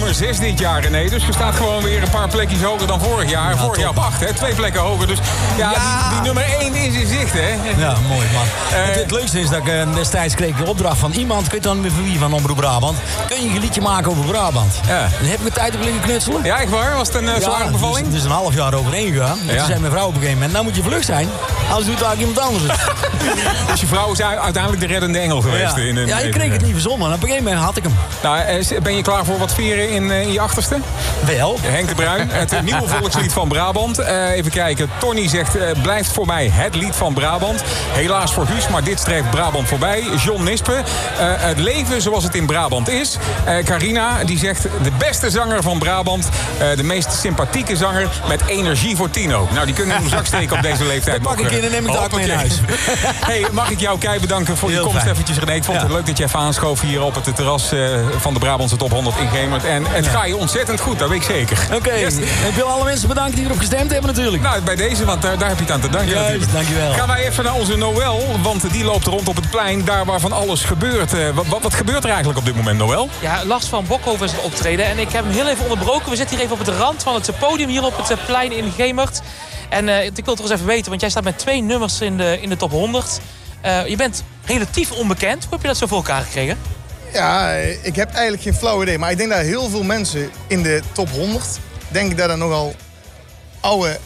nummer 6 dit jaar, René. Dus je staat gewoon weer een paar plekjes hoger dan vorig jaar. Ja, vorig jaar op 8, hè? 2 plekken hoger. Dus ja, die nummer 1 is in zicht, hè? Ja, mooi, man. Het leukste is dat ik destijds kreeg de opdracht van iemand... ik weet dan niet meer van wie, van Omroep Brabant... kun je een liedje maken over Brabant? Ja. Dan heb ik de tijd op liggen knutselen. Ja, echt waar? Was het een zware bevalling? Het is een half jaar overheen gegaan. En toen zei mijn vrouw op een gegeven moment... nou moet je vlug zijn, anders doet eigenlijk iemand anders het. Dus je vrouw is uiteindelijk de reddende engel geweest? Ja, ik kreeg het niet verzonnen. En op een gegeven moment had ik hem. Nou, ben je klaar voor wat vieren in je achterste? Wel. Henk de Bruin, het nieuwe volkslied van Brabant. Even kijken, Tony zegt, blijft voor mij het lied van Brabant. Helaas voor Guus, maar dit streeft Brabant voorbij. John Nispe, het leven zoals het in Brabant is. Carina, die zegt, de beste zanger van Brabant. De meest sympathieke zanger met energie voor Tino. Nou, die kunnen in mijn zak steken op deze leeftijd. Dat pak ik in en neem ik het mee naar huis. Hey, mag ik jou kei bedanken voor je komst eventjes, René. Ik vond het leuk dat je even aanschoof hier op het terras van de Brabantse Top 100 in Gemert. En het ga je ontzettend goed, dat weet ik zeker. Oké, yes. Ik wil alle mensen bedanken die erop gestemd hebben natuurlijk. Nou, bij deze, want daar heb je het aan te danken. Juist, dankjewel. Gaan wij even naar onze Noël, want die loopt rond op het plein, daar waar van alles gebeurt. Wat gebeurt er eigenlijk op dit moment, Noël? Ja, Lars van Bokhoven is het optreden en ik heb hem heel even onderbroken. We zitten hier even op de rand van het podium hier op het plein in Gemert. En ik wil toch eens even weten, want jij staat met 2 nummers in de top 100. Je bent relatief onbekend. Hoe heb je dat zo voor elkaar gekregen? Ja, ik heb eigenlijk geen flauw idee. Maar ik denk dat heel veel mensen in de top 100... denk ik dat er nogal oude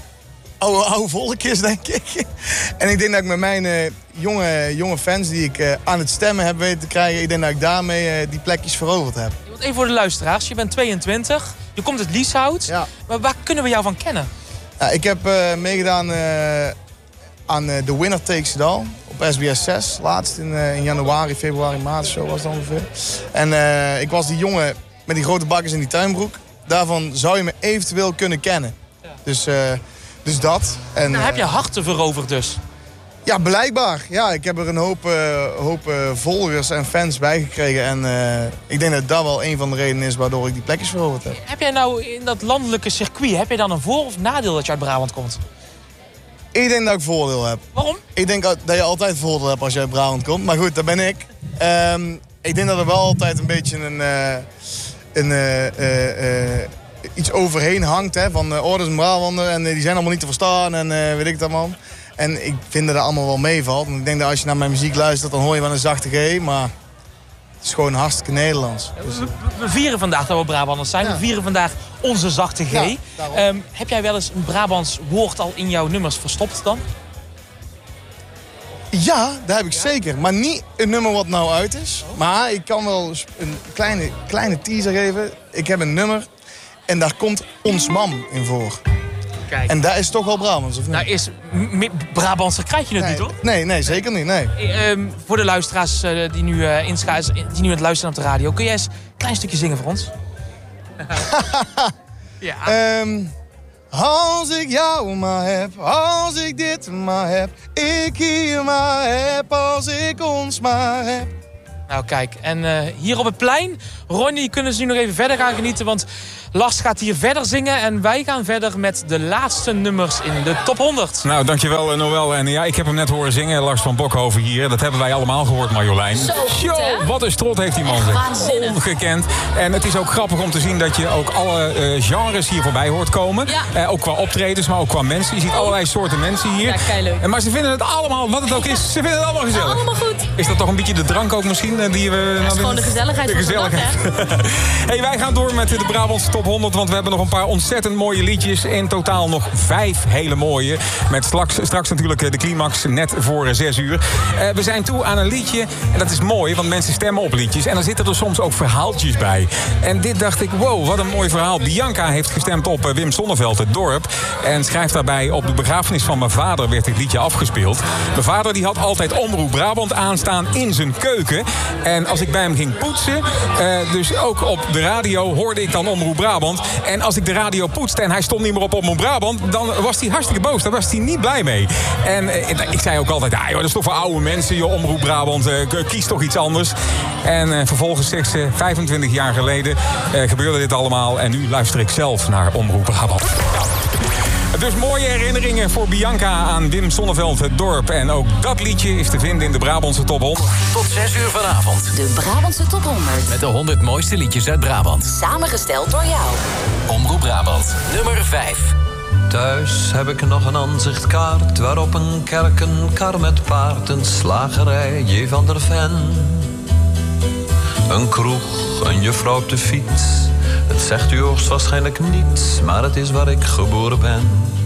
volk is, denk ik. En ik denk dat ik met mijn jonge fans die ik aan het stemmen heb weten te krijgen... ik denk dat ik daarmee die plekjes veroverd heb. Even voor de luisteraars. Je bent 22. Je komt uit Lieshout. Ja. Maar waar kunnen we jou van kennen? Ja, ik heb meegedaan aan The Winner Takes It All op SBS 6. Laatst in januari, februari, maart, zo was het ongeveer. En ik was die jongen met die grote bakkers in die tuinbroek. Daarvan zou je me eventueel kunnen kennen. Ja. Dus dat. En, nou, heb je harten veroverd dus? Ja, blijkbaar. Ja, ik heb er een hoop volgers en fans bij gekregen. En ik denk dat dat wel een van de redenen is waardoor ik die plekjes veroverd heb. Heb jij nou in dat landelijke circuit, heb je dan een voor- of nadeel dat je uit Brabant komt? Ik denk dat ik voordeel heb. Waarom? Ik denk dat je altijd voordeel hebt als je uit Brabant komt. Maar goed, dat ben ik. Ik denk dat er wel altijd een beetje iets overheen hangt. Hè, van orders en Brabander en die zijn allemaal niet te verstaan en weet ik dat man. En ik vind dat het allemaal wel meevalt. En ik denk dat als je naar mijn muziek luistert, dan hoor je wel een zachte G. Maar het is gewoon hartstikke Nederlands. Dus... We vieren vandaag dat we Brabanders zijn. Ja. We vieren vandaag onze zachte G. Ja, heb jij wel eens een Brabants woord al in jouw nummers verstopt dan? Ja, dat heb ik zeker. Maar niet een nummer wat nou uit is. Maar ik kan wel een kleine teaser geven. Ik heb een nummer en daar komt Ons Mam in voor. Kijk. En dat is toch wel Brabants, of niet? Nou, Brabantser krijg je het niet, hoor. Nee, zeker niet, nee. Voor de luisteraars die nu aan het luisteren op de radio... kun jij eens een klein stukje zingen voor ons? Ja. Als ik jou maar heb, als ik dit maar heb... ik hier maar heb, als ik ons maar heb... Nou, kijk. En hier op het plein, Ronnie, kunnen ze nu nog even verder gaan genieten... want Lars gaat hier verder zingen en wij gaan verder met de laatste nummers in de top 100. Nou, dankjewel Noël. En ja, ik heb hem net horen zingen, Lars van Bokhoven hier. Dat hebben wij allemaal gehoord, Marjolein. Zo, wat een strot heeft die man. Ongekend. En het is ook grappig om te zien dat je ook alle genres hier voorbij hoort komen. Ja. Ook qua optredens, maar ook qua mensen. Je ziet allerlei soorten mensen hier. Ja, keileuk. Maar ze vinden het allemaal, wat het ook is, ze vinden het allemaal gezellig. Ja, allemaal goed. Is dat toch een beetje de drank ook misschien? Die we, dat is gewoon de gezelligheid van de dag, hè? Hey, wij gaan door met de Brabantse top 100, want we hebben nog een paar ontzettend mooie liedjes. In totaal nog 5 hele mooie. Met straks natuurlijk de climax net voor 6 uur. We zijn toe aan een liedje. En dat is mooi, want mensen stemmen op liedjes. En dan zitten er soms ook verhaaltjes bij. En dit dacht ik, wow, wat een mooi verhaal. Bianca heeft gestemd op Wim Sonneveld, Het Dorp. En schrijft daarbij, op de begrafenis van mijn vader werd dit liedje afgespeeld. Mijn vader die had altijd Omroep Brabant aanstaan in zijn keuken. En als ik bij hem ging poetsen, dus ook op de radio, hoorde ik dan Omroep Brabant. En als ik de radio poetste en hij stond niet meer op Omroep Brabant, dan was hij hartstikke boos. Daar was hij niet blij mee. En ik zei ook altijd, joh, dat is toch voor oude mensen, joh, Omroep Brabant. Kies toch iets anders. En vervolgens 25 jaar geleden gebeurde dit allemaal. En nu luister ik zelf naar Omroep Brabant. Dus mooie herinneringen voor Bianca aan Wim Sonneveld, het dorp. En ook dat liedje is te vinden in de Brabantse Top 100. Tot 6 uur vanavond. De Brabantse Top 100. Met de 100 mooiste liedjes uit Brabant. Samengesteld door jou. Omroep Brabant, nummer 5. Thuis heb ik nog een aanzichtkaart waarop een kerk, een kar met paard, een slagerij, J. van der Ven. Een kroeg, een juffrouw op de fiets. Het zegt u hoogstwaarschijnlijk niets, maar het is waar ik geboren ben.